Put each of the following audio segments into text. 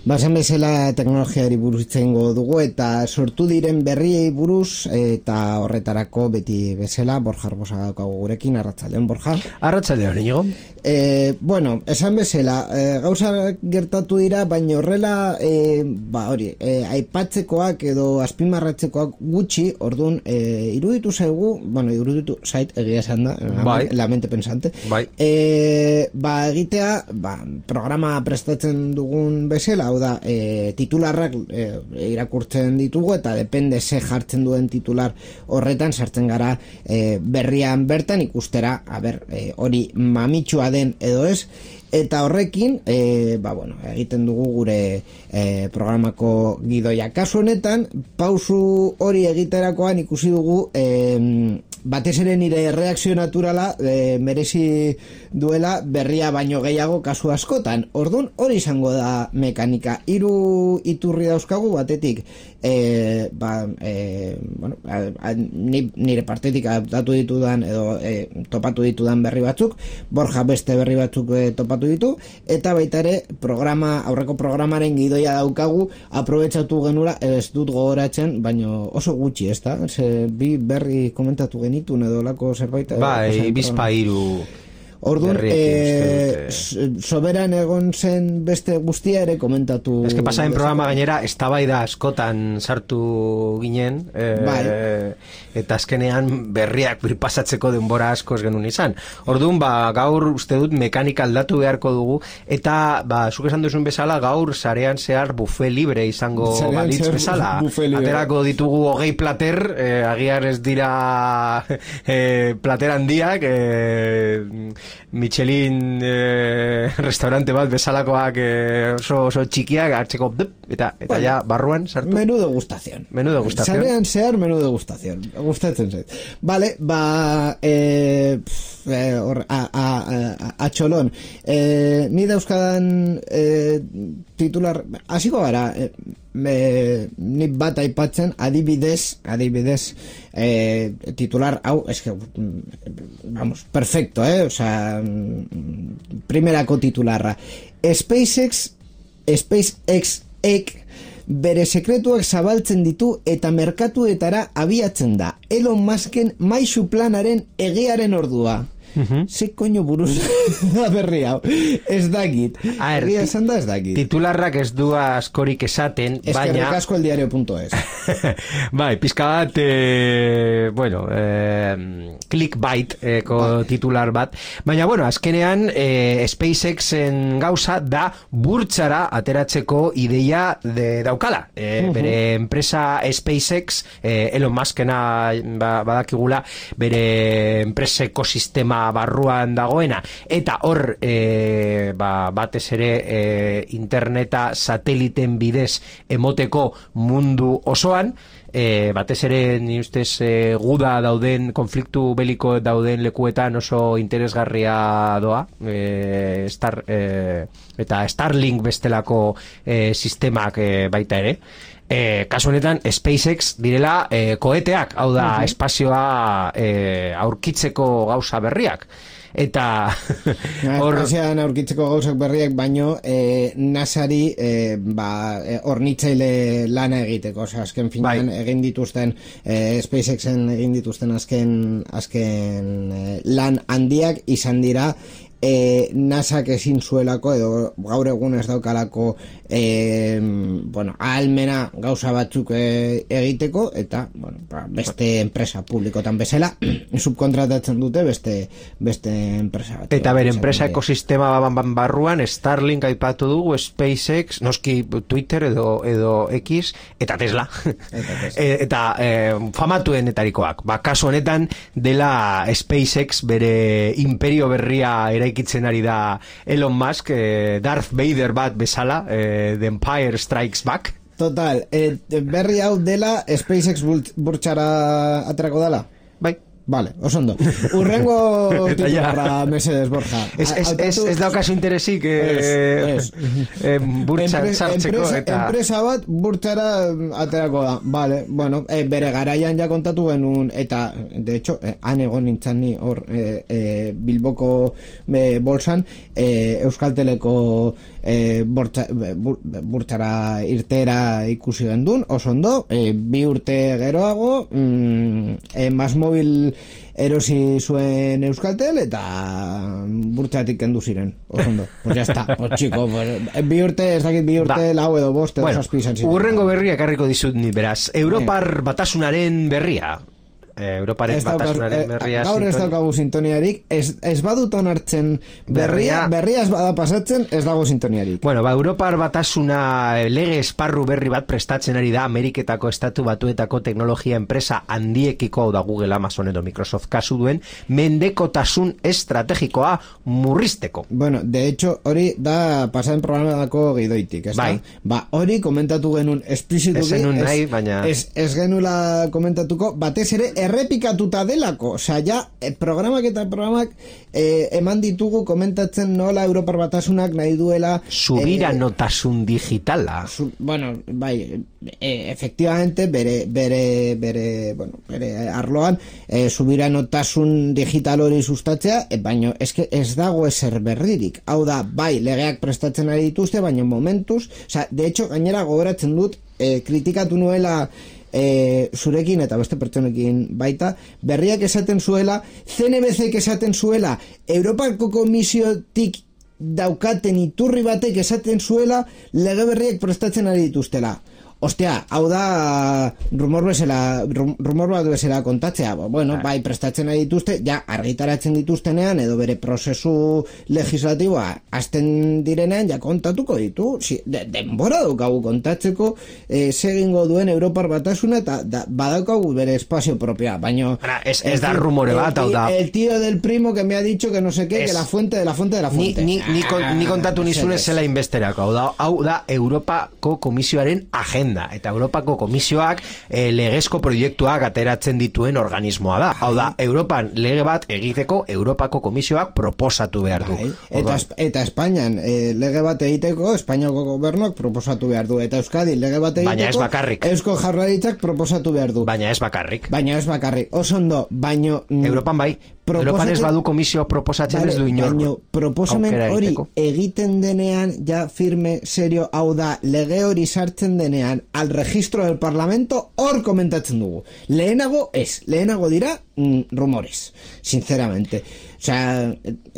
Bazen bezala teknologiari buruz itzengo dugu eta sortu diren berriei buruz eta horretarako beti bezala Borja Arbosa daukagu gurekin. Arratsaldeon, Borja. Arratsaldeon, Inigo. Bueno, esan bezala, gauza gertatu dira, baina horrela aipatzekoak edo azpimarratzekoak gutxi, orduan iruditu zait, egia esan da, la mente pensante. Egitea, programa prestatzen dugun bezala, hau da, titularrak irakurtzen ditugu eta depende ze jartzen duen titular horretan sartzen gara berrian bertan ikustera, hori mamitsua den edo ez, eta horrekin egiten dugu gure programako gidoia. Kasu honetan, pausu hori egiterakoan ikusi dugu batez ere nire reakzio naturala merezi duela berria baino gehiago kasu askotan. Orduan hori izango da mekanika. 3 iturri dauzkagu, batetik nire partetik adaptatu ditudan edo topatu ditudan berri batzuk, Borja beste berri batzuk topatu ditu, eta baita ere aurreko programaren gidoia daukagu, aprobetxatu genula, ez dut gogoratzen, baino oso gutxi, ez da? Bi berri komentatu genitun edo lako zerbait. Bizpa 3. Orduan, soberan egon zen beste guztia ere komentatu. Ez que pasaen programa gainera, eztabaida askotan sartu ginen, eta azkenean berriak birpasatzeko denbora asko ez genuen izan. Orduan, gaur uste dut mekanika aldatu beharko dugu, eta, zuk esan duzun bezala, gaur sarean zehar buffet libre izango balitz bezala. Aterako ditugu 20 plater, agiar ez dira plater handiak, Michelin restaurante bat bezalakoak oso txikiak hartzeko eta ja barruan sartu. Menú degustación. Sarean zehar menú degustación. Gustatzen zait. Vale, atxolon. Ni dauzkadan titular, hasiko gara, ni bat aipatzen, adibidez, titular hau, perfecto, o sea, primerako titularra. SpaceX bere sekretuak zabaltzen ditu eta merkatuetara abiatzen da. Elon Musken maisu planaren egiaren ordua. Ze koño buruz da berri hau. Ez dakit. Egia esan da ez dakit. Titularrak ez du askorik esaten, baina... Eskerrik asko eldiario.es. Pizka bat, clickbait titular bat. Baina, azkenean SpaceXen gauza da burtsara ateratzeko ideia daukala. Bere enpresa SpaceX, Elon Muskena badakigula, bere enpresa ekosistema barruan dagoena, eta hor batez ere interneta sateliten bidez emoteko mundu osoan, batez ere ni ustez guda dauden, konfliktu beliko dauden lekuetan oso interesgarria doa, eta Starlink bestelako sistemak baita ere. Kasu honetan SpaceX direla koeteak, hau da espazioa aurkitzeko gauza berriak, eta espazioan aurkitzeko gauzak berriak baino NASAri hornitzaile lana egiteko, azken finean egin dituzten SpaceXen egin dituzten azken lan handiak izan dira NASAk ezin zuelako edo gaur egun ez daukalako ahalmena gauza batzuk egiteko, eta beste enpresa publikotan bezala subkontratatzen dute beste enpresa bat. Eta bere enpresa ekosistema barruan Starlink aipatu dugu, SpaceX, noski Twitter edo X, eta Tesla. Eta famatuenetarikoak. Kasu honetan dela SpaceX bere imperio berria eraikitzen ari da Elon Musk, Darth Vader bat bezala, The Empire Strikes Back. Total, berri hau dela SpaceX burtsara aterako dela? Bai. Vale, osondo. Urrengo titularra, Mercedes, Borja. Ez daukazu interesik burtsan sartzeko eta... Enpresa bat burtsara aterako da. Vale, bueno, bere garaian ja kontatu genuen, eta, de hecho, han egon nintzen ni hor Bilboko bolsan, Euskalteleko burtsara irtera ikusi gendun, oso ondo, 2 urte geroago, Masmobil erosi zuen Euskaltel eta burtsatik kendu ziren, oso ondo. Pues ya está, pues chico, pues, 2 urte, ez dakit 2 urte, lau edo bost, edo zazpi izan ziren. Urrengo berria ekarriko dizut ni beraz. Europar batasunaren berria. Europaren batasunaren berria. Gaur ez daukagu sintoniarik, ez baduton hartzen berria ez bada pasatzen, ez dago sintoniarik. Bueno, Europar batasuna lege esparru berri bat prestatzen ari da Ameriketako Estatu Batuetako teknologia enpresa handiekiko, hau da Google, Amazon edo Microsoft kasu duen, mendekotasun estrategikoa murrizteko. Bueno, de hecho, hori da pasaden programadako gidoitik, ez da? Ba, hori komentatu genuen esplisituki, ez genula komentatuko, batez ere errepikatuta delako, osea, ja, programak eman ditugu komentatzen nola Europar Batasunak nahi duela subiranotasun digitala. Bueno, bai, efectivamente, bere arloan, subiranotasun digital hori sustatzea, baina eske ez dago ezer berririk. Hau da, bai, legeak prestatzen ari dituzte, baina momentuz, osea, de hecho, gainera gogoratzen dut, kritikatu nuela zurekin eta beste pertsonekin baita, berriak esaten zuela, CNBC esaten zuela, Europako Komisiotik daukaten iturri batek esaten zuela, lege berriak prestatzen ari dituztela. Ostia, hau da rumor bat bezala kontatzea. Bueno, bai, prestatzen ari dituzte, ja, argitaratzen dituztenean, edo bere prozesu legislatiboa hasten direnean, ja, kontatuko ditu. Denbora daukagu kontatzeko segingo duen Europar Batasuna, eta badaukagu bere espazio propia, baina... Ez da rumore bat, hau da... El tío del primo que me ha dicho que no sé qué, que la fuente de la fuente de la fuente. Ni kontatu nizune zela inbesterako, hau da Europako Komisioaren agenda. Eta Europako Komisioak legezko proiektuak ateratzen dituen organismoa da. Hau da, Europan lege bat egiteko Europako Komisioak proposatu behar du. Eta Espainian lege bat egiteko Espainiako gobernuak proposatu behar du. Eta Euskadi lege bat egiteko Eusko Jaurlaritzak proposatu behar du. Baina ez bakarrik. Oso ondo, baino... Europan bai. Europan ez badu komisio proposatzen ez du inor. Baina proposamen hori egiten denean, ja firme, serio, hau da, lege hori sartzen denean, al registro del Parlamento, hor komentatzen dugu. Lehenago dira rumores, sinceramente. O sea,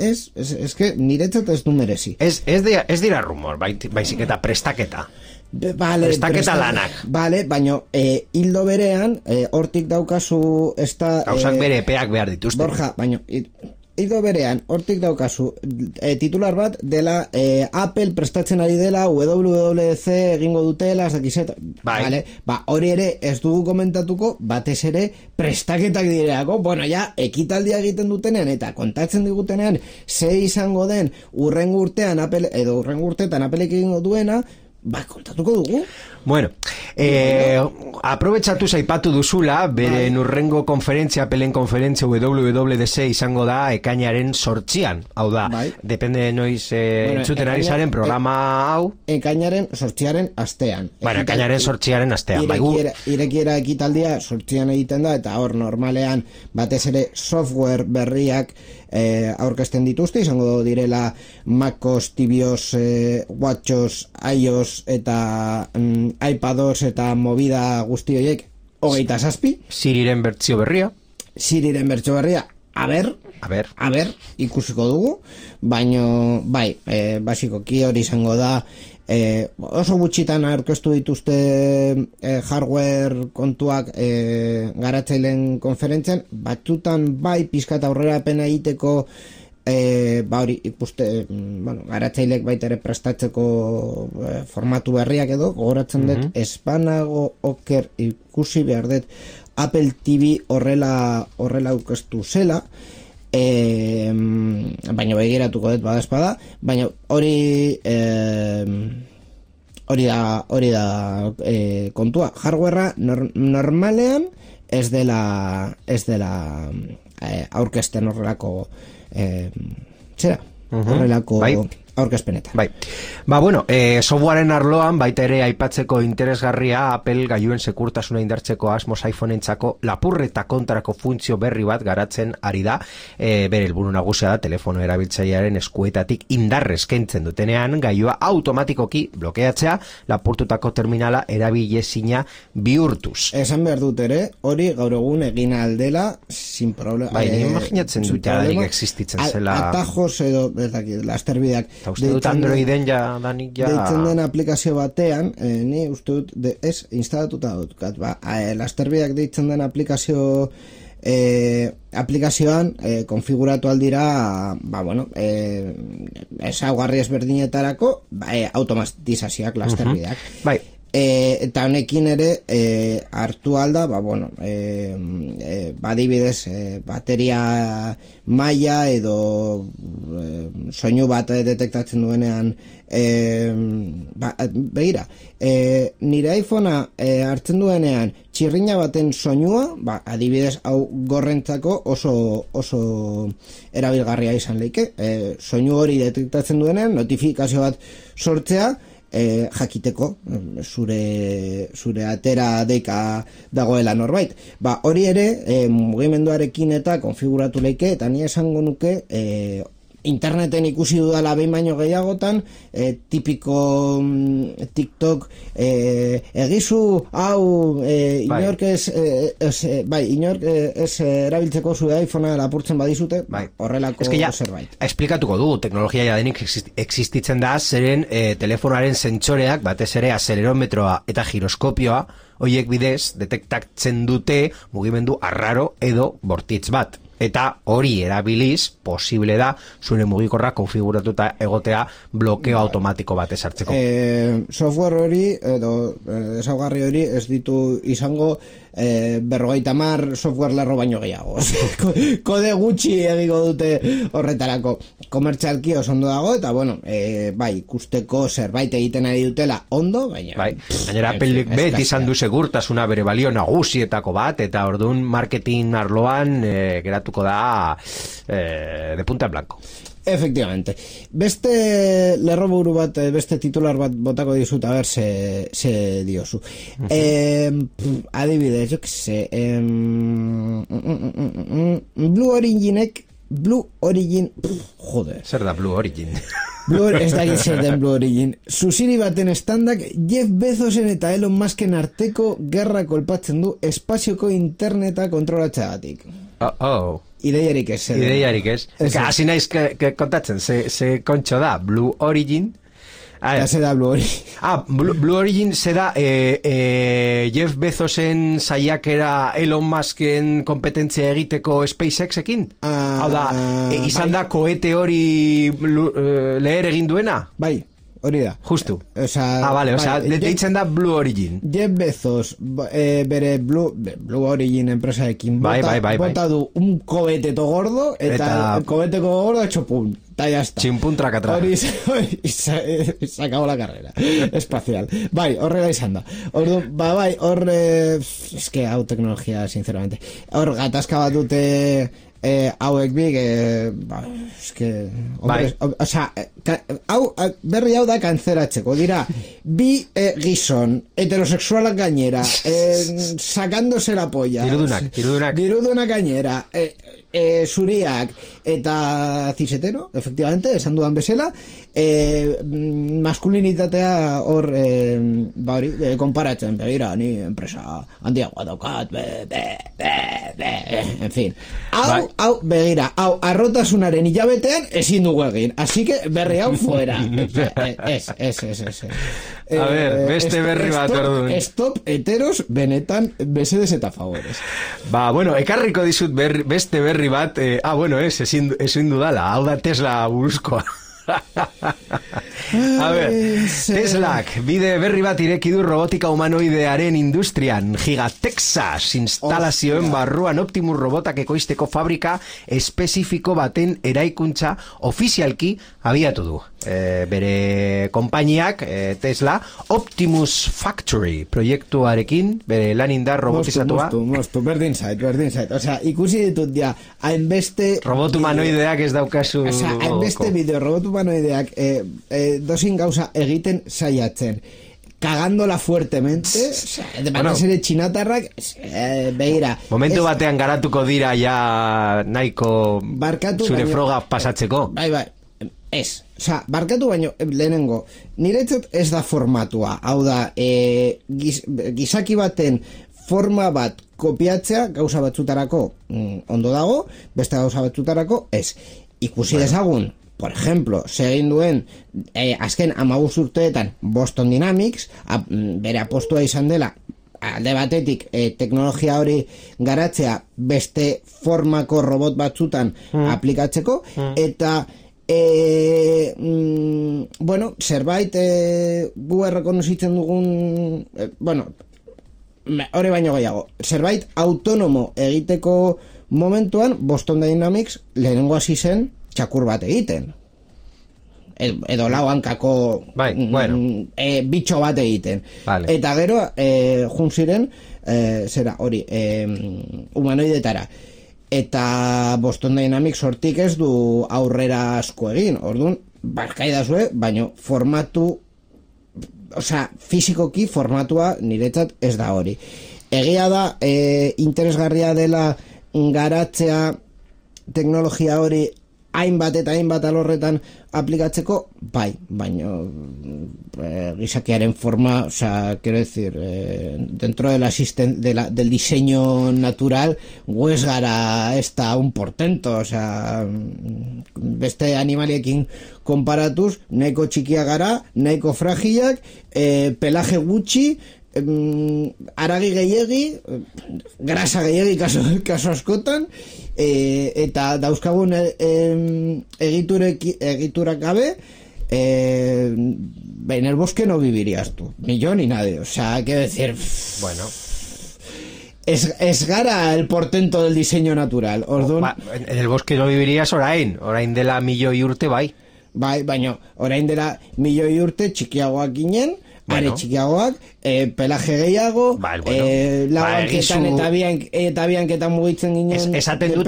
es que niretzat ez du merezi. Ez dira rumor, baizik eta prestaketa. Prestaketa lanak. Vale, baina hildo berean, hortik daukazu... Gauzak bere epeak behar dituzte. Borja, baina... Hildo berean, hortik daukazu titular bat dela Apple prestatzen ari dela WWDC egingo dutela, ez dakizet. Vale. Hori ere ez dugu komentatuko, batez ere prestaketak direlako. Bueno, ja, ekitaldia egiten dutenean eta kontatzen digutenean ze izango den urrengo urtean Apple, edo urrengo urteetan Appleek egingo duena, kontatuko dugu. Bueno, aprobetxatu zaipatu duzula, beren urrengo konferentzia, Appleen konferentzia WWDC izango da ekainaren 8an. Hau da, depende noiz entzuten ari zaren programa hau. Ekainaren 8aren astean. Bueno, ekainaren 8aren astean. Irekiera ekitaldia 8an egiten da, eta hor normalean batez ere software berriak aurkezten dituzte, izango direla MacOS, tvOS, WatchOS, iOS eta iPadOS eta movida guzti horiek 27. Siriren bertsio berria. A ber, ikusiko dugu, baino bai, basikoki hori izango da, oso gutxitan aurkeztu dituzte hardware kontuak garatzaileen konferentzian, batzutan bai pizkat aurrerapena egiteko hori ikuste, garatzailek baita ere prestatzeko formatu berriak edo, gogoratzen dut, espanago oker ikusi behar dut Apple TV horrela aurkeztu zela, baina begiratuko dut badazpada, baina hori da kontua. Hardwarea normalean ez dela aurkezten horrelako horrelako aurkezpenetan. Bai. Bueno, softwaren arloan baita ere aipatzeko interesgarria Apple gailuen sekurtasuna indartzeko asmoz iPhoneentzako lapurreta kontrako funtzio berri bat garatzen ari da. Bere helburu nagusia da telefono erabiltzailearen eskuetatik indarrez kentzen dutenean gailua automatikoki blokeatzea, lapurtutako terminala erabilezina bihurtuz. Esan behar dut ere, hori gaur egun egin aldela sin problema. Bai, imaginatzen dut jadanik existitzen zela. Atajos edo, lasterbideak. Eta uste dut Androiden danik deitzen den aplikazio batean, ni uste dut, ez instalatuta dut. Lasterbideak deitzen den aplikazioan konfiguratu aldira ezaugarri ezberdinetarako automatizazioak lasterbideak. Bai. Eta honekin ere hartu alda adibidez bateria maila edo soinu bat detektatzen duenean begira nire iPhonea hartzen duenean txirrina baten soinua adibidez hau gorrentzako oso erabilgarria izan leike soinu hori detektatzen duenean notifikazio bat sortzea jakiteko zure atera deika dagoela norbait. Hori ere mugimenduarekin eta konfiguratu leike eta ni esango nuke interneten ikusi dudala behin baino gehiagotan tipiko TikTok egizu hau inork ez erabiltzeko zure iPhonea lapurtzen badizute horrelako zerbait. Esplikatuko du, teknologia jadenik existitzen da zeren telefonoaren sentsoreak batez ere azelerometroa eta giroskopioa hoiek bidez detektatzen dute mugimendu arraro edo bortitz bat. Eta hori erabiliz, posible da, zure mugikorra konfiguratuta egotea blokeo automatiko bat ezartzeko. Software hori, edo ezaugarri hori, ez ditu izango 50 software lerro baino gehiago. Kode gutxi egiko dute horretarako. Komertzialki oso ondo dago, eta ikusteko zerbait egiten ari dutela ondo, baina... Gainera, Appleek beti izan du segurtasuna bere balio nagusietako bat, eta orduan marketing arloan geratuko da de punta en blanco. Efectivamente. Beste lerroburu bat, beste titular bat botako dizut, a ver, se diozu. Adibidez, jo que se... Blue Origin... Joder. Zer da Blue Origin? Ez da zer den Blue Origin. Zuziri baten estandak Jeff Bezosen eta Elon Musken arteko gerra kolpatzen du espazioko interneta kontrolatzeagatik. Ideiarik ez. Hasi naiz kontatzen, ze kontxo da, Blue Origin. Se da Blue Origin. Blue Origin se da Jeff Bezosen saiakera Elon Musken kompetentzia egiteko SpaceX-ekin? Hau da, izan da koete hori leher egin duena? Bai. Hori da. Justu. Deitzen da Blue Origin. Jeff Bezos bere Blue Origin enpresaekin bota du un kobeteto gordo eta kobeteko gordo txopun. Eta ya está. Chimpun tracatra. Hori se acabó la carrera espacial. Horrela izan da. Es que hau teknologia, sinceramente. Hor gatazka bat dute hauek big berri hau da kantzeratzeko dira bi gizon heterosexualak gainera sacándose la polla dirudunak gainera zuriak eta cisetero, efectivamente, esan dudan bezala maskulinitatea hor konparatzen, begira, ni enpresa handiagoa daukat en fin hau, begira, hau arrotasunaren hilabetean ezin dugu egin, así que berri hau fuera ez a ver, beste berri bat orduan stop heteros benetan besedes eta favores ekarriko dizut beste berri bat ezin dudala, hau da Tesla buruzkoa a ver, Teslak bide berri bat ireki du robotika humanoidearen industrian. Giga Texas instalazioen barruan Optimus robotak ekoizteko fabrika espezifiko baten eraikuntza ofizialki abiatu du. Bere konpainiak Tesla Optimus Factory proiektuarekin bere lanindar robotizatua mostu, berdin zait ikusi ditut ja hainbeste robot humanoideak ez daukazu hainbeste bideo robot humanoideak dozin gauza egiten saiatzen, cagándola fuertemente, batez ere txinatarrak, begira. Momentu batean garatuko dira ja nahiko zure froga pasatzeko. Bai, ez. Osa, barkatu baino, lehenengo, niretzat ez da formatua. Hau da, gizaki baten forma bat kopiatzea gauza batzutarako ondo dago, beste gauza batzutarako ez. Ikusi dezagun, por ejemplo, segin duen azken 15 urteetan Boston Dynamics, bere apostua izan dela alde batetik teknologia hori garatzea beste formako robot batzutan aplikatzeko, eta bueno, zerbait gu errekonozitzen dugun hori baino gehiago, zerbait autonomo egiteko momentuan Boston Dynamics lehenengo hasi zen txakur bat egiten, edo lau hankako bitxo bat egiten, eta gero jun ziren zera hori humanoidetara, eta Boston Dynamics hortik ez du aurrera asko egin. Orduan, barkaidazue, baino formatu, osea, fizikoki formatua niretzat ez da hori. Egia da interesgarria dela garatzea teknologia hori hainbat eta hainbat alorretan aplikatzeko, bai, baino gizakiaren forma, o sea, quiero decir, dentro del diseño natural, ez gara esta un portento, o sea, beste animaliekin konparatuz, nahiko txikia gara, nahiko fragilak, pelaje gutxi, aragi gehiegi, grasa gehiegi kaso askotan, eta dauzkagun egiturak gabe, en el bosque no vivirías tú, ni yo ni nadie, o sea, quiero decir, bueno, es gara el portento del diseño natural. Orduan, en el bosque no vivirías orain dela milioi urte bai, baina orain dela milioi urte txikiagoak ginen, are txikiagoak, pelaje gehiago, lauanketan eta bianketan mugitzen ginen. Esaten dut